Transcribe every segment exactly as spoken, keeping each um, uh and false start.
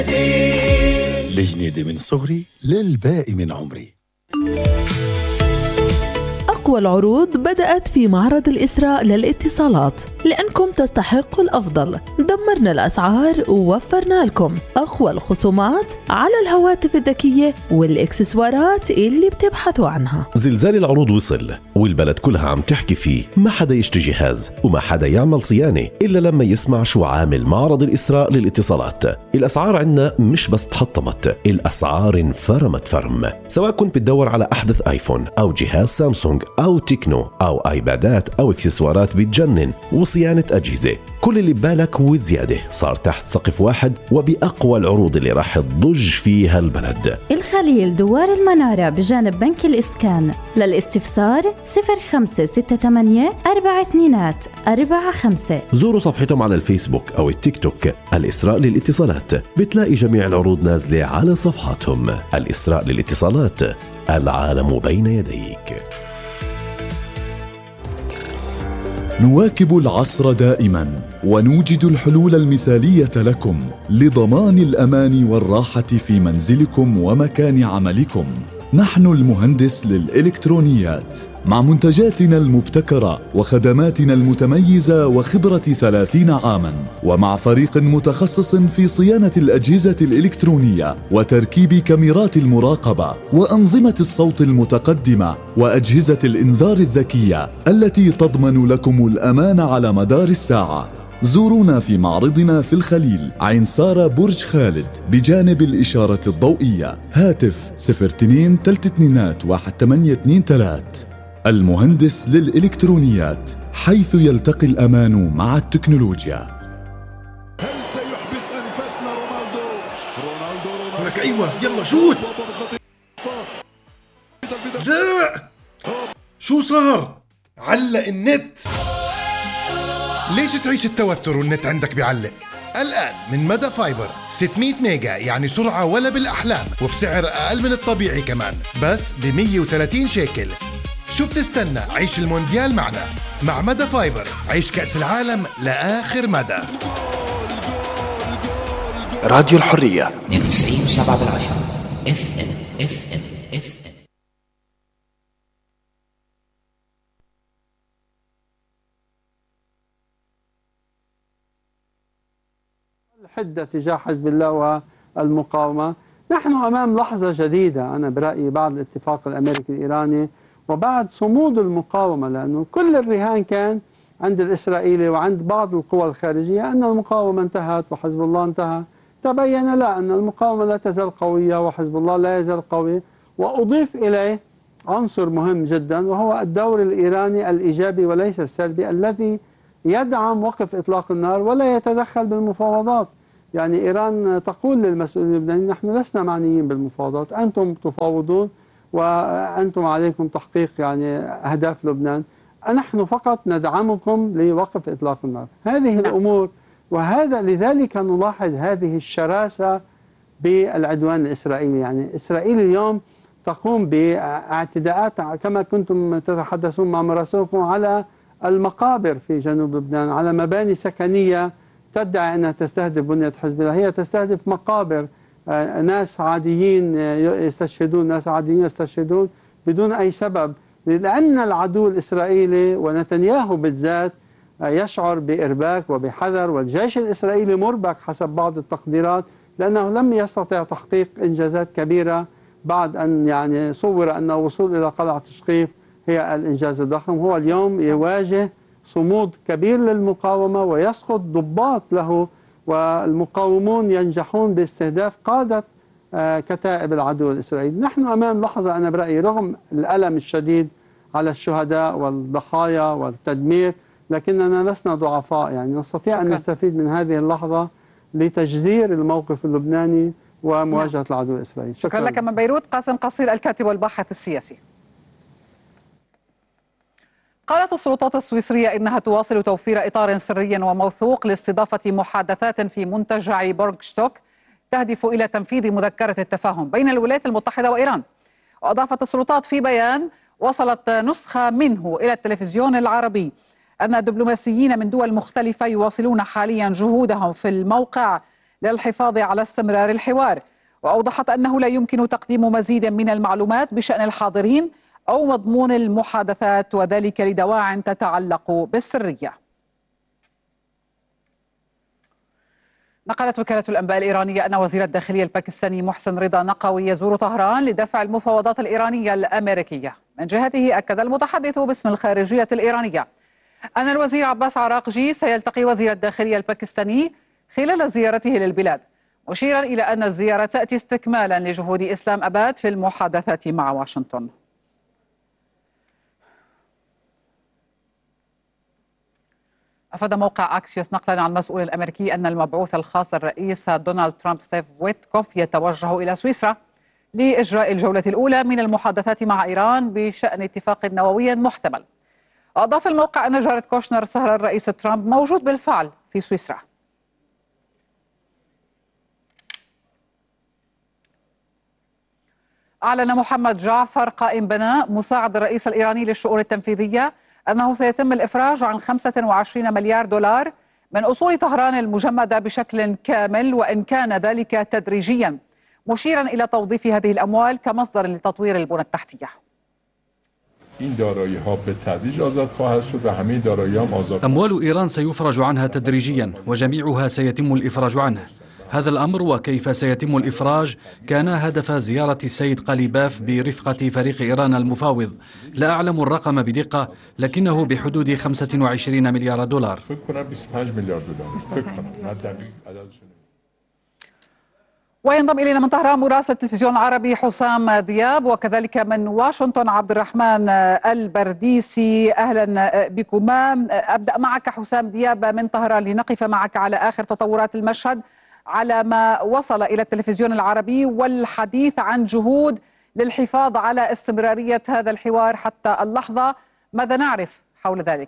لجنيدي من صغري للباقي من عمري. أقوى العروض بدأت في معرض الإسراء للاتصالات، لأنكم تستحقوا الأفضل. دمرنا الأسعار ووفرنا لكم أقوى الخصومات على الهواتف الذكية والإكسسوارات اللي بتبحثوا عنها. زلزال العروض وصل والبلد كلها عم تحكي فيه. ما حدا يشتري جهاز وما حدا يعمل صيانة إلا لما يسمع شو عامل معرض الإسراء للاتصالات. الأسعار عنا مش بس تحطمت، الأسعار انفرمت فرم. سواء كنت بتدور على أحدث آيفون أو جهاز سامسونج أو تكنو أو آيبادات أو إكسسوارات بتجنن وصيانة أجهزة، كل اللي ببالك وزيادة صار تحت سقف واحد وبأقوى العروض اللي راح تضج فيها البلد. الخليل دوار المنارة بجانب بنك الإسكان. للاستفسار صفر خمسة ستة ثمانية أربعة اثنين أربعة خمسة. زوروا صفحتهم على الفيسبوك أو التيك توك الإسراء للاتصالات، بتلاقي جميع العروض نازلة على صفحاتهم. الإسراء للاتصالات، العالم بين يديك. نواكب العصر دائما ونوجد الحلول المثالية لكم لضمان الأمان والراحة في منزلكم ومكان عملكم. نحن المهندس للإلكترونيات، مع منتجاتنا المبتكرة وخدماتنا المتميزة وخبرة ثلاثين عاماً، ومع فريق متخصص في صيانة الأجهزة الإلكترونية وتركيب كاميرات المراقبة وأنظمة الصوت المتقدمة وأجهزة الإنذار الذكية التي تضمن لكم الأمان على مدار الساعة. زورونا في معرضنا في الخليل، عين سارة برج خالد بجانب الإشارة الضوئية. هاتف صفر اثنين ثلاثة اثنين واحد ثمانية اثنين ثلاثة. المهندس للإلكترونيات، حيث يلتقي الأمان مع التكنولوجيا. هل سيحبس أنفاسنا رونالدو؟ رونالدو رونالدو لك أيوة يلا شوت. لا شو صار؟ علق النت. ليش تعيش التوتر والنت عندك بيعلق؟ الآن من مدى فايبر ستمية ميجا، يعني سرعة ولا بالأحلام، وبسعر أقل من الطبيعي كمان، بس ب مية وثلاثين شيكل. شو بتستنى؟ عيش المونديال معنا. مع مدى فايبر عيش كأس العالم لآخر مدى. راديو الحرية اثنين وتسعين وسبعة بالعشرة اف ام اف ام اف ام. الحدة تجاه حزب الله والمقاومة. نحن أمام لحظة جديدة أنا برأيي بعد الاتفاق الأمريكي الإيراني وبعد صمود المقاومة، لأنه كل الرهان كان عند الإسرائيلي وعند بعض القوى الخارجية أن المقاومة انتهت وحزب الله انتهى. تبين لا، أن المقاومة لا تزال قوية وحزب الله لا يزال قوي. وأضيف إليه عنصر مهم جدا، وهو الدور الإيراني الإيجابي وليس السلبي، الذي يدعم وقف إطلاق النار ولا يتدخل بالمفاوضات. يعني إيران تقول للمسؤولين اللبنانيين نحن لسنا معنيين بالمفاوضات، أنتم تفاوضون وأنتم عليكم تحقيق يعني أهداف لبنان، نحن فقط ندعمكم لوقف إطلاق النار. هذه الأمور، وهذا لذلك نلاحظ هذه الشراسة بالعدوان الإسرائيلي. يعني إسرائيل اليوم تقوم باعتداءات كما كنتم تتحدثون مع مراسلكم على المقابر في جنوب لبنان، على مباني سكنية تدعي أنها تستهدف بنية حزب الله، هي تستهدف مقابر ناس عاديين يستشهدون، ناس عاديين يستشهدون بدون أي سبب، لأن العدو الإسرائيلي ونتنياهو بالذات يشعر بإرباك وبحذر، والجيش الإسرائيلي مربك حسب بعض التقديرات، لأنه لم يستطع تحقيق إنجازات كبيرة بعد أن يعني صور أن الوصول إلى قلعة تشقيف هي الإنجاز الضخم. هو اليوم يواجه صمود كبير للمقاومة ويسقط ضباط له، والمقاومون ينجحون باستهداف قادة كتائب العدو الإسرائيلي. نحن أمام لحظة أنا برأيي رغم الألم الشديد على الشهداء والضحايا والتدمير، لكننا لسنا ضعفاء، يعني نستطيع شكرا. أن نستفيد من هذه اللحظة لتجذير الموقف اللبناني ومواجهة نعم. العدو الإسرائيلي. شكرا, شكرا لك من بيروت قاسم قصير الكاتب والباحث السياسي. قالت السلطات السويسرية إنها تواصل توفير إطار سري وموثوق لاستضافة محادثات في منتجع بورغشتوك تهدف إلى تنفيذ مذكرة التفاهم بين الولايات المتحدة وإيران. وأضافت السلطات في بيان وصلت نسخة منه إلى التلفزيون العربي أن الدبلوماسيين من دول مختلفة يواصلون حاليا جهودهم في الموقع للحفاظ على استمرار الحوار. وأوضحت أنه لا يمكن تقديم مزيد من المعلومات بشأن الحاضرين أو مضمون المحادثات، وذلك لدواع تتعلق بالسرية. نقلت وكالة الأنباء الإيرانية أن وزير الداخلية الباكستاني محسن رضا نقوي يزور طهران لدفع المفاوضات الإيرانية الأمريكية. من جهته أكد المتحدث باسم الخارجية الإيرانية أن الوزير عباس عراقجي سيلتقي وزير الداخلية الباكستاني خلال زيارته للبلاد، مشيرا إلى أن الزيارة تأتي استكمالا لجهود إسلام أباد في المحادثات مع واشنطن. أفاد موقع أكسيوس نقلا عن مسؤول أمريكي أن المبعوث الخاص للرئيس دونالد ترامب ستيف ويتكوف يتوجه إلى سويسرا لإجراء الجولة الأولى من المحادثات مع إيران بشأن اتفاق نووي محتمل. أضاف الموقع أن جارد كوشنر سهر الرئيس ترامب موجود بالفعل في سويسرا. أعلن محمد جعفر قائم بناء مساعد الرئيس الإيراني للشؤون التنفيذية أنه سيتم الإفراج عن خمسة وعشرين مليار دولار من أصول طهران المجمدة بشكل كامل، وإن كان ذلك تدريجيا، مشيرا إلى توظيف هذه الأموال كمصدر لتطوير البنى التحتية. أموال إيران سيفرج عنها تدريجيا وجميعها سيتم الإفراج عنه. هذا الأمر وكيف سيتم الإفراج كان هدف زيارة السيد قليباف برفقة فريق إيران المفاوض. لا أعلم الرقم بدقة، لكنه بحدود خمسة وعشرين مليار دولار. وينضم إلينا من طهران مراسل التلفزيون العربي حسام دياب، وكذلك من واشنطن عبد الرحمن البرديسي. أهلا بكما. أبدأ معك حسام دياب من طهران لنقف معك على آخر تطورات المشهد على ما وصل إلى التلفزيون العربي، والحديث عن جهود للحفاظ على استمرارية هذا الحوار حتى اللحظة. ماذا نعرف حول ذلك؟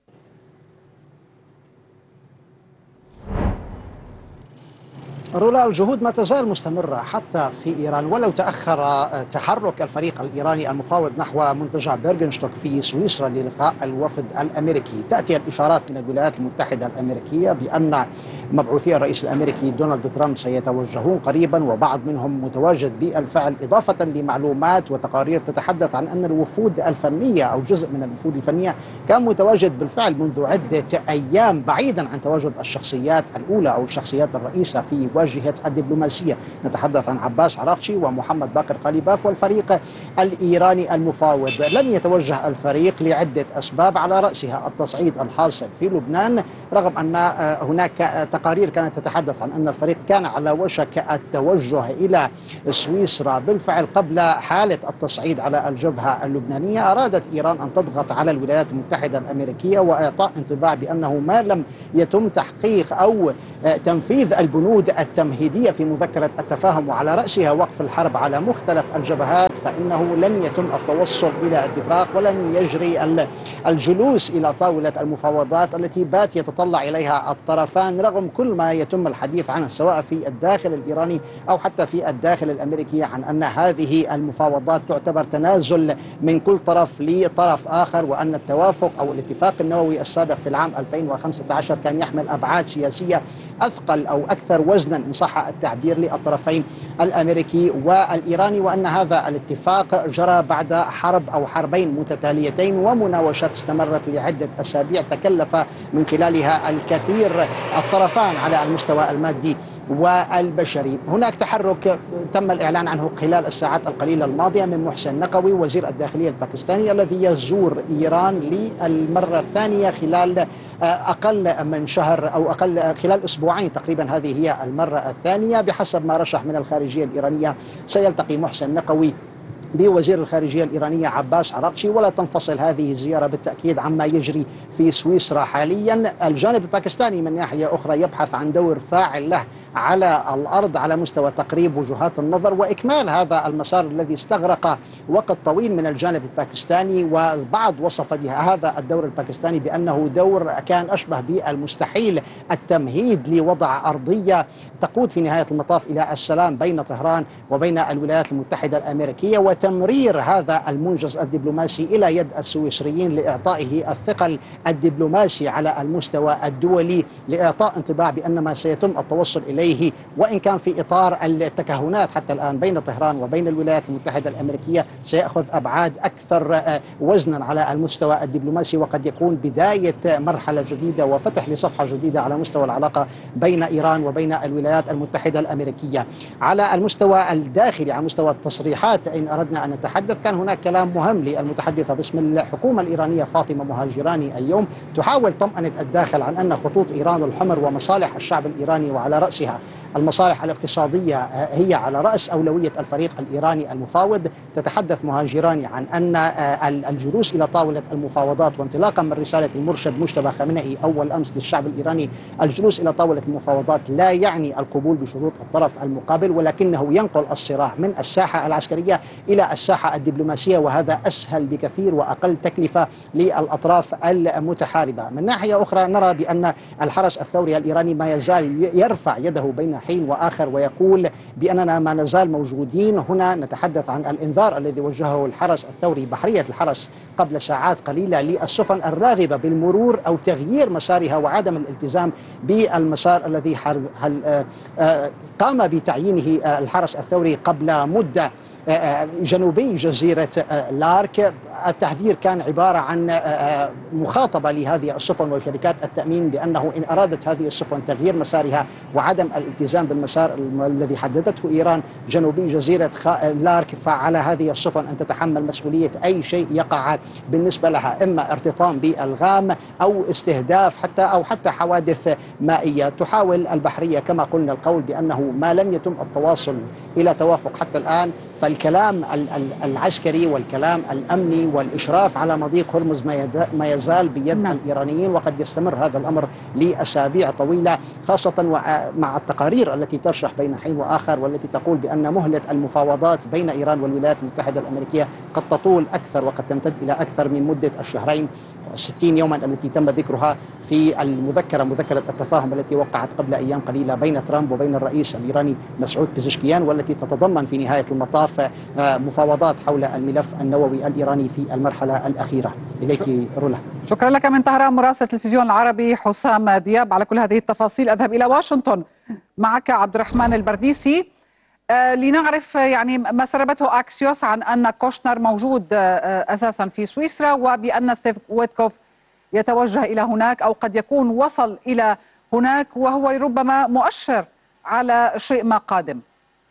رولا، الجهود ما تزال مستمرة حتى في إيران، ولو تأخر تحرك الفريق الإيراني المفاوض نحو منتجع بيرغنشتوك في سويسرا للقاء الوفد الأمريكي. تأتي الإشارات من الولايات المتحدة الأمريكية بأن مبعوثي الرئيس الأمريكي دونالد ترامب سيتوجهون قريبا، وبعض منهم متواجد بالفعل، إضافة لمعلومات وتقارير تتحدث عن أن الوفود الفنية أو جزء من الوفود الفنية كان متواجد بالفعل منذ عدة أيام، بعيدا عن تواجد الشخصيات الأولى أو الشخصيات الرئيسة في واجهة الدبلوماسية. نتحدث عن عباس عراقجي ومحمد باقر قليباف والفريق الإيراني المفاوض. لم يتوجه الفريق لعدة أسباب، على رأسها التصعيد الحاصل في لبنان، رغم أن هناك تقارير كانت تتحدث عن أن الفريق كان على وشك التوجه إلى سويسرا بالفعل قبل حالة التصعيد على الجبهة اللبنانية. أرادت إيران أن تضغط على الولايات المتحدة الأمريكية وإعطاء انطباع بأنه ما لم يتم تحقيق أو تنفيذ البنود التمهيدية في مذكرة التفاهم وعلى رأسها وقف الحرب على مختلف الجبهات، فإنه لن يتم التوصل إلى اتفاق ولن يجري الجلوس إلى طاولة المفاوضات التي بات يتطلع إليها الطرفان، رغم كل ما يتم الحديث عنه سواء في الداخل الإيراني أو حتى في الداخل الأمريكي عن أن هذه المفاوضات تعتبر تنازل من كل طرف لطرف آخر، وأن التوافق أو الاتفاق النووي السابق في العام ألفين وخمسة عشر كان يحمل أبعاد سياسية أثقل أو أكثر وزنا إن صح التعبير للطرفين الأمريكي والإيراني، وأن هذا الاتفاق جرى بعد حرب أو حربين متتاليتين ومناوشات استمرت لعدة أسابيع تكلف من خلالها الكثير الطرفان على المستوى المادي والبشري. هناك تحرك تم الإعلان عنه خلال الساعات القليلة الماضية من محسن نقوي وزير الداخلية الباكستاني الذي يزور إيران للمرة الثانية خلال أقل من شهر أو أقل خلال أسبوعين تقريبا. هذه هي المرة الثانية بحسب ما رشح من الخارجية الإيرانية. سيلتقي محسن نقوي بوزير الخارجية الإيرانية عباس عراقجي، ولا تنفصل هذه الزيارة بالتأكيد عما يجري في سويسرا حاليا. الجانب الباكستاني من ناحية أخرى يبحث عن دور فاعل له على الأرض على مستوى تقريب وجهات النظر وإكمال هذا المسار الذي استغرق وقت طويل من الجانب الباكستاني، والبعض وصف بها هذا الدور الباكستاني بأنه دور كان أشبه بالمستحيل التمهيد لوضع أرضية تقود في نهاية المطاف إلى السلام بين طهران وبين الولايات المتحدة الأمريكية، وتمرير هذا المنجز الدبلوماسي إلى يد السويسريين لإعطائه الثقل الدبلوماسي على المستوى الدولي، لإعطاء انطباع بأن ما سيتم التوصل إليه وإن كان في إطار التكهنات حتى الآن بين طهران وبين الولايات المتحدة الأمريكية سيأخذ أبعاد أكثر وزنا على المستوى الدبلوماسي، وقد يكون بداية مرحلة جديدة وفتح لصفحة جديدة على مستوى العلاقة بين إيران وبين الولايات المتحدة الأمريكية. على المستوى الداخلي، على مستوى التصريحات، إن أردنا أن نتحدث، كان هناك كلام مهم للمتحدثة باسم الحكومة الإيرانية فاطمة مهاجراني اليوم تحاول طمأنة الداخل عن أن خطوط إيران الحمر ومصالح الشعب الإيراني وعلى رأسها المصالح الاقتصادية هي على رأس أولوية الفريق الإيراني المفاوض. تتحدث مهاجراني عن أن الجلوس إلى طاولة المفاوضات، وانطلاقا من رسالة المرشد مجتبى خامنئي أول أمس للشعب الإيراني، الجلوس إلى طاولة المفاوضات لا يعني القبول بشروط الطرف المقابل، ولكنه ينقل الصراع من الساحة العسكرية إلى الساحة الدبلوماسية، وهذا أسهل بكثير وأقل تكلفة للأطراف المتحاربة. من ناحية أخرى نرى بأن الحرس الثوري الإيراني ما يزال يرفع يده بين حين وآخر ويقول بأننا ما نزال موجودين هنا. نتحدث عن الإنذار الذي وجهه الحرس الثوري بحرية الحرس قبل ساعات قليلة للسفن الراغبة بالمرور أو تغيير مسارها وعدم الالتزام بالمسار الذي قام بتعيينه الحرس الثوري قبل مدة جنوبي جزيرة لارك. التحذير كان عبارة عن مخاطبة لهذه السفن وشركات التأمين بأنه إن أرادت هذه السفن تغيير مسارها وعدم الالتزام بالمسار الذي حددته إيران جنوبي جزيرة لارك، فعلى هذه السفن أن تتحمل مسؤولية أي شيء يقع بالنسبة لها، إما ارتطام بالغام أو استهداف حتى أو حتى حوادث مائية. تحاول البحرية كما قلنا القول بأنه ما لم يتم التواصل إلى توافق حتى الآن، فالكلام العسكري والكلام الأمني والإشراف على مضيق هرمز ما يزال بيد نعم. الإيرانيين، وقد يستمر هذا الأمر لأسابيع طويلة، خاصة مع التقارير التي ترشح بين حين وآخر والتي تقول بأن مهلة المفاوضات بين إيران والولايات المتحدة الأمريكية قد تطول أكثر وقد تمتد إلى أكثر من مدة الشهرين ستين يوما التي تم ذكرها في المذكرة مذكرة التفاهم التي وقعت قبل أيام قليلة بين ترامب وبين الرئيس الإيراني مسعود بيزشكيان، والتي تتضمن في نهاية المطاف مفاوضات حول الملف النووي الإيراني في المرحلة الأخيرة. إليك رولا. شكرا لك من طهران مراسل التلفزيون العربي حسام دياب على كل هذه التفاصيل. أذهب إلى واشنطن معك عبد الرحمن البرديسي آه لنعرف يعني ما سربته أكسيوس عن أن كوشنر موجود آه أساسا في سويسرا، وبأن ستيف ويتكوف يتوجه إلى هناك أو قد يكون وصل إلى هناك، وهو ربما مؤشر على شيء ما قادم.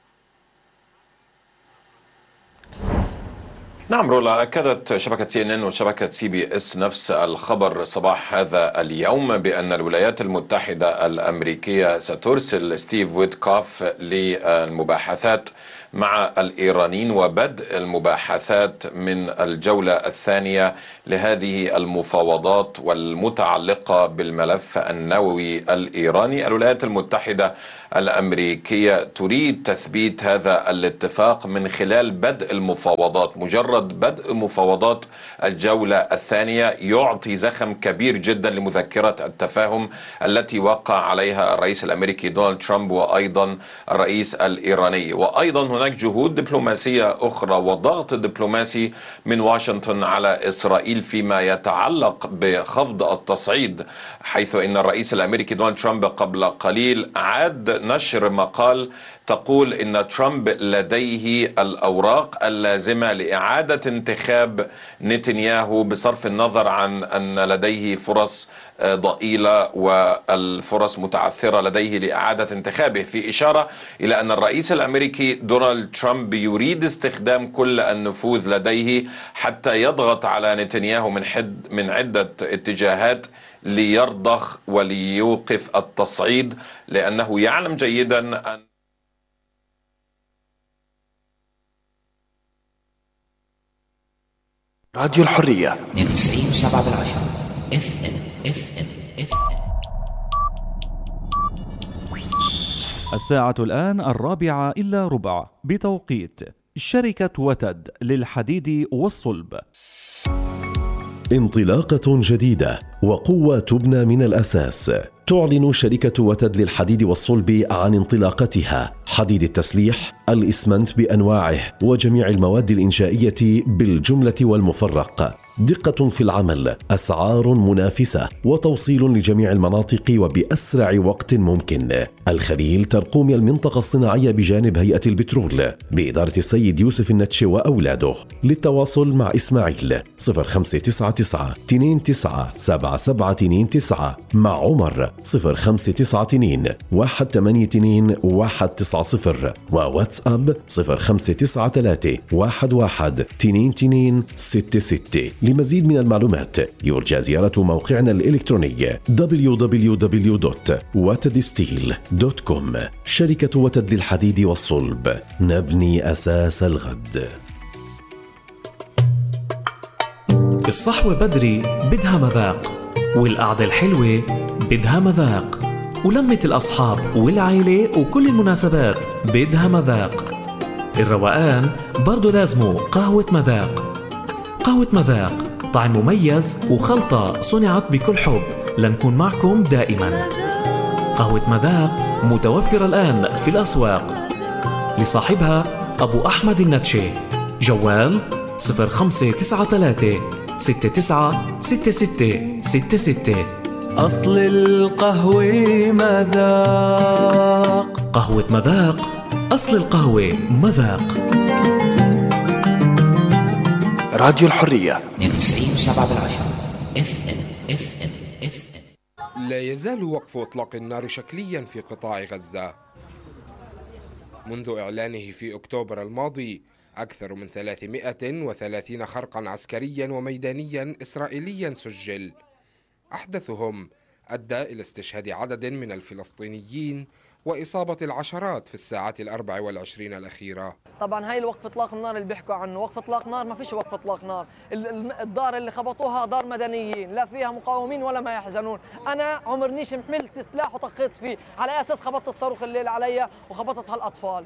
نعم رولا، أكدت شبكة سي إن إن وشبكة سي بي إس نفس الخبر صباح هذا اليوم بأن الولايات المتحدة الأمريكية سترسل ستيف ويتكوف للمباحثات مع الإيرانيين وبدء المباحثات من الجولة الثانية لهذه المفاوضات والمتعلقة بالملف النووي الإيراني. الولايات المتحدة الأمريكية تريد تثبيت هذا الاتفاق من خلال بدء المفاوضات. مجرد بدء مفاوضات الجولة الثانية يعطي زخم كبير جدا لمذكرة التفاهم التي وقع عليها الرئيس الأمريكي دونالد ترامب وأيضا الرئيس الإيراني. وأيضا هناك جهود دبلوماسية أخرى وضغط دبلوماسي من واشنطن على إسرائيل فيما يتعلق بخفض التصعيد، حيث إن الرئيس الأمريكي دونالد ترامب قبل قليل عاد نشر مقال تقول إن ترامب لديه الأوراق اللازمة لإعادة انتخاب نتنياهو، بصرف النظر عن أن لديه فرص ضئيلة والفرص متعثرة لديه لإعادة انتخابه، في إشارة إلى أن الرئيس الأمريكي دونالد ترامب يريد استخدام كل النفوذ لديه حتى يضغط على نتنياهو من حد من عدة اتجاهات ليرضخ وليوقف التصعيد، لأنه يعلم جيدا أن راديو الحرية اثنين وتسعين وسبعة بالعشرة اف ام اف ام اف ام. الساعة الآن الرابعة إلا ربع بتوقيت شركة وتد للحديد والصلب. انطلاقة جديدة وقوة تبنى من الأساس. تعلن شركة وتد للحديد والصلب عن انطلاقتها حديد التسليح، الإسمنت بأنواعه وجميع المواد الإنشائية بالجملة والمفرق. دقة في العمل، أسعار منافسة، وتوصيل لجميع المناطق وبأسرع وقت ممكن. الخليل ترقوم المنطقة الصناعية بجانب هيئة البترول بإدارة السيد يوسف النتشي وأولاده. للتواصل مع إسماعيل صفر خمسة تسعة تسعة اثنين تسعة سبعة سبعة اثنين تسعة، مع عمر صفر خمسة تسعة اثنين واحد ثمانية اثنين واحد تسعة صفر، وواتساب صفر خمسة تسعة ثلاثة واحد واحد اثنين اثنين ستة ستة. لمزيد من المعلومات يرجى زيارة موقعنا الإلكتروني دبليو دبليو دبليو دوت وتد ستيل دوت كوم. شركة وتد للحديد والصلب، نبني أساس الغد. الصحوة بدري بدها مذاق، والقعدة الحلوة بدها مذاق، ولمة الأصحاب والعائلة وكل المناسبات بدها مذاق. الروقان برضو لازمه قهوة مذاق. قهوة مذاق طعم مميز وخلطة صنعت بكل حب لنكون معكم دائما. قهوة مذاق متوفرة الآن في الأسواق. لصاحبها أبو أحمد النتشي. جوال صفر خمسة تسعة ثلاثة ستة تسعة ستة ستة ستة ستة. أصل القهوة مذاق. قهوة مذاق، أصل القهوة مذاق. راديو الحرية اثنين وتسعين وسبعة بالعشرة اف ام اف ام اف ام. لا يزال وقف إطلاق النار شكليا في قطاع غزة. منذ إعلانه في أكتوبر الماضي أكثر من ثلاثمائة وثلاثين خرقا عسكريا وميدانيا إسرائيليا سجل. أحدثهم أدى إلى استشهاد عدد من الفلسطينيين وإصابة العشرات في الساعات الأربع والعشرين الأخيرة. طبعا هاي الوقف إطلاق النار اللي بيحكوا عنه وقف إطلاق نار، ما فيش وقف إطلاق نار. الدار اللي خبطوها دار مدنيين، لا فيها مقاومين ولا ما يحزنون. أنا عمرنيش محملت سلاح وطخيت فيه، على أساس خبطت الصاروخ الليل علي وخبطت هالأطفال.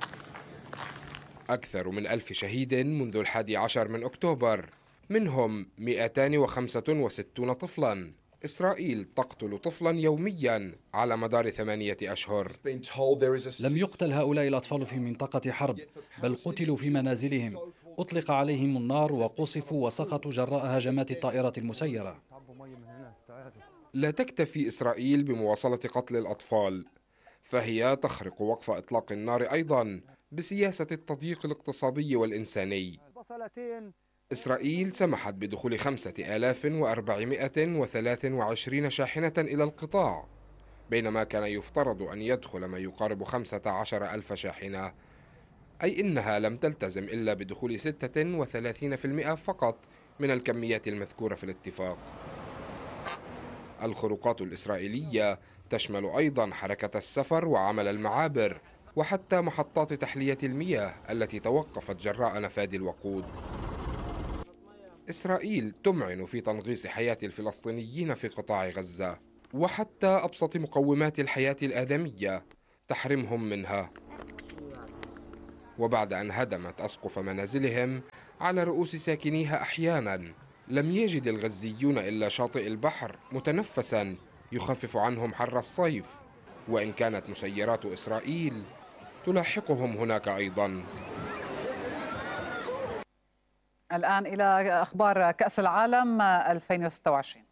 أكثر من ألف شهيد منذ الحادي عشر من أكتوبر، منهم مئتان وخمسة وستون طفلاً. إسرائيل تقتل طفلاً يومياً على مدار ثمانية أشهر. لم يقتل هؤلاء الأطفال في منطقة حرب، بل قتلوا في منازلهم. أطلق عليهم النار وقصفوا وسقطوا جراء هجمات الطائرة المسيرة. لا تكتفي إسرائيل بمواصلة قتل الأطفال، فهي تخرق وقف إطلاق النار أيضاً بسياسة التضييق الاقتصادي والإنساني. إسرائيل سمحت بدخول خمسة آلاف وأربعمائة وثلاثة وعشرين شاحنة إلى القطاع، بينما كان يفترض أن يدخل ما يقارب خمسة عشر ألف شاحنة، أي إنها لم تلتزم إلا بدخول ستة وثلاثين بالمئة فقط من الكميات المذكورة في الاتفاق. الخروقات الإسرائيلية تشمل أيضا حركة السفر وعمل المعابر وحتى محطات تحلية المياه التي توقفت جراء نفاذ الوقود. إسرائيل تمعن في تنغيص حياة الفلسطينيين في قطاع غزة، وحتى أبسط مقومات الحياة الآدمية تحرمهم منها. وبعد أن هدمت أسقف منازلهم على رؤوس ساكنيها أحيانا، لم يجد الغزيون إلا شاطئ البحر متنفسا يخفف عنهم حر الصيف، وإن كانت مسيرات إسرائيل تلاحقهم هناك أيضا. الآن إلى أخبار كأس العالم ألفين وستة وعشرين.